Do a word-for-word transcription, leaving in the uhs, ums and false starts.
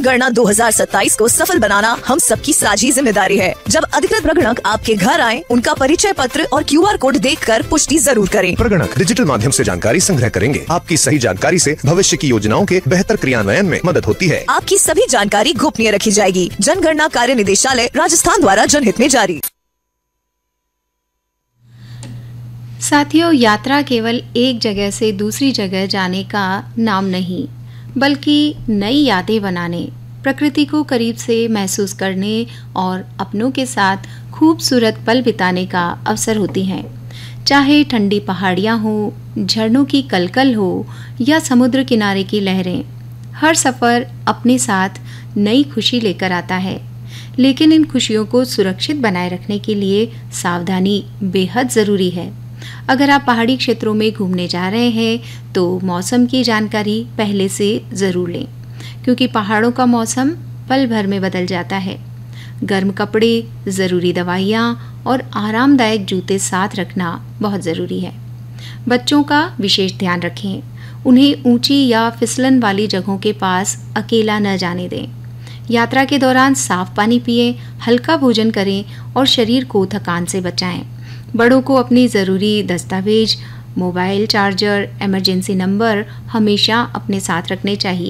जनगणना दो हज़ार सत्ताईस को सफल बनाना हम सबकी साझी जिम्मेदारी है। जब अधिकृत प्रगणक आपके घर आए, उनका परिचय पत्र और क्यू आर कोड देखकर पुष्टि जरूर करें। प्रगणक डिजिटल माध्यम से जानकारी संग्रह करेंगे। आपकी सही जानकारी से भविष्य की योजनाओं के बेहतर क्रियान्वयन में मदद होती है। आपकी सभी जानकारी गोपनीय रखी जाएगी। जनगणना कार्य निदेशालय राजस्थान द्वारा जनहित में जारी। साथियों, यात्रा केवल एक जगह से दूसरी जगह जाने का नाम नहीं, बल्कि नई यादें बनाने, प्रकृति को करीब से महसूस करने और अपनों के साथ खूबसूरत पल बिताने का अवसर होती हैं। चाहे ठंडी पहाड़ियाँ हो, झरनों की कलकल हो या समुद्र किनारे की लहरें, हर सफ़र अपने साथ नई खुशी लेकर आता है। लेकिन इन खुशियों को सुरक्षित बनाए रखने के लिए सावधानी बेहद ज़रूरी है। अगर आप पहाड़ी क्षेत्रों में घूमने जा रहे हैं तो मौसम की जानकारी पहले से ज़रूर लें, क्योंकि पहाड़ों का मौसम पल भर में बदल जाता है। गर्म कपड़े, ज़रूरी दवाइयाँ और आरामदायक जूते साथ रखना बहुत ज़रूरी है। बच्चों का विशेष ध्यान रखें। उन्हें ऊंची या फिसलन वाली जगहों के पास अकेला न जाने दें। यात्रा के दौरान साफ पानी पिएं, हल्का भोजन करें और शरीर को थकान से बचाएं। बड़ों को अपनी ज़रूरी दस्तावेज, मोबाइल चार्जर, इमरजेंसी नंबर हमेशा अपने साथ रखने चाहिए।